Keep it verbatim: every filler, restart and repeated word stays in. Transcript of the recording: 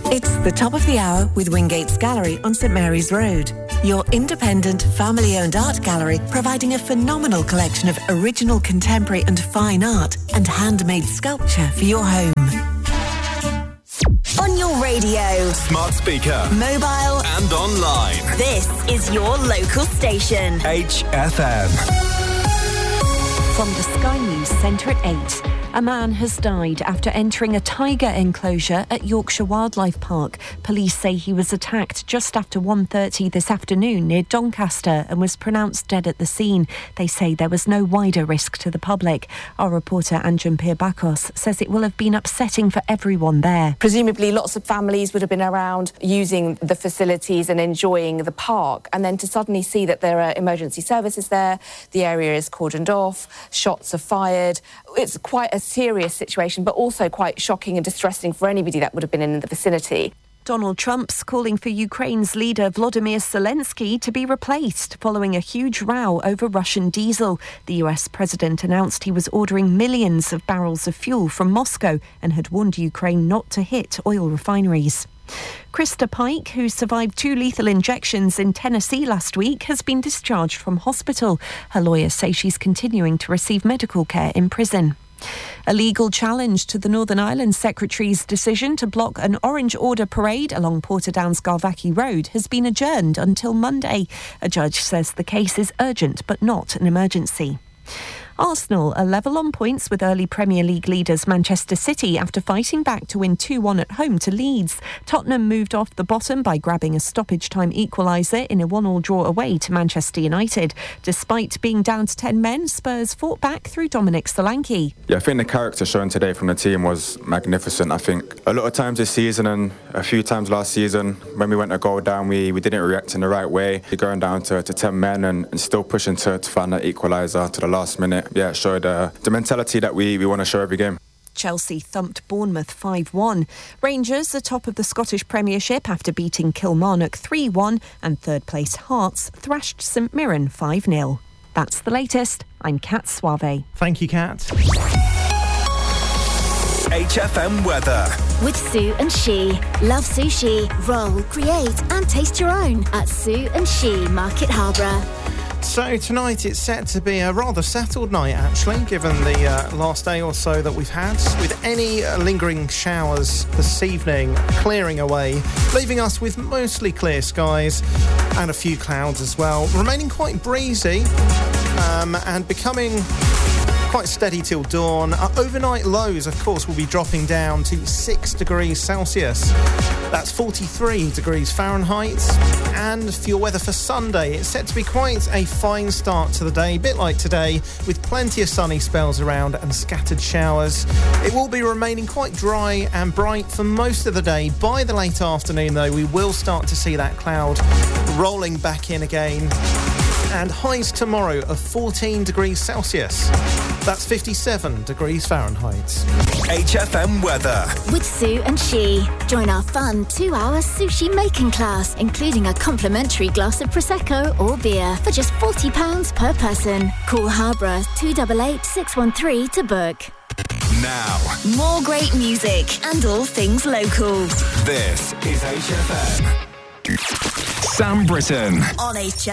It's the top of the hour with Wingate's Gallery on St Mary's Road. Your independent, family-owned art gallery providing a phenomenal collection of original contemporary and fine art and handmade sculpture for your home. On your radio, smart speaker, mobile and online. This is your local station. H F M. From the Sky News Centre at eight. A man has died after entering a tiger enclosure at Yorkshire Wildlife Park. Police say he was attacked just after one thirty this afternoon near Doncaster and was pronounced dead at the scene. They say there was no wider risk to the public. Our reporter Anjan Pirbakos says it will have been upsetting for everyone there. Presumably lots of families would have been around using the facilities and enjoying the park, and then to suddenly see that there are emergency services there, the area is cordoned off, shots are fired. It's quite a serious situation, but also quite shocking and distressing for anybody that would have been in the vicinity. Donald Trump's calling for Ukraine's leader Volodymyr Zelensky to be replaced following a huge row over Russian diesel. The U S president announced he was ordering millions of barrels of fuel from Moscow and had warned Ukraine not to hit oil refineries. Krista Pike, who survived two lethal injections in Tennessee last week, has been discharged from hospital. Her lawyers say she's continuing to receive medical care in prison. A legal challenge to the Northern Ireland Secretary's decision to block an Orange Order parade along Portadown's Galvackie Road has been adjourned until Monday. A judge says the case is urgent but not an emergency. Arsenal are level on points with early Premier League leaders Manchester City after fighting back to win two one at home to Leeds. Tottenham moved off the bottom by grabbing a stoppage-time equaliser in a one all draw away to Manchester United. Despite being down to ten men, Spurs fought back through Dominic Solanke. Yeah, I think the character shown today from the team was magnificent. I think a lot of times this season and a few times last season, when we went a goal down, we, we didn't react in the right way. We're going down to, to ten men and, and still pushing to, to find that equaliser to the last minute. Yeah, it showed uh, the mentality that we, we want to show every game. Chelsea thumped Bournemouth five one. Rangers are top of the Scottish Premiership after beating Kilmarnock three one, and third place Hearts thrashed St Mirren five nil. That's the latest. I'm Kat Suave. Thank you, Kat. H F M weather. With Sue and She. Love sushi, roll, create and taste your own at Sue and She, Market Harborough. So tonight it's set to be a rather settled night, actually, given the uh, last day or so that we've had, with any uh, lingering showers this evening clearing away, leaving us with mostly clear skies and a few clouds as well, remaining quite breezy um, and becoming quite steady till dawn. Our overnight lows, of course, will be dropping down to six degrees Celsius. That's forty-three degrees Fahrenheit. And for your weather for Sunday, it's set to be quite a fine start to the day, a bit like today, with plenty of sunny spells around and scattered showers. It will be remaining quite dry and bright for most of the day. By the late afternoon, though, we will start to see that cloud rolling back in again. And highs tomorrow of fourteen degrees Celsius. That's fifty-seven degrees Fahrenheit. H F M weather. With Sue and She. Join our fun two-hour sushi making class, including a complimentary glass of Prosecco or beer for just forty pounds per person. Call Harborough two eight eight, six one three to book. Now. More great music and all things local. This is H F M. Sam Britton. On H F M.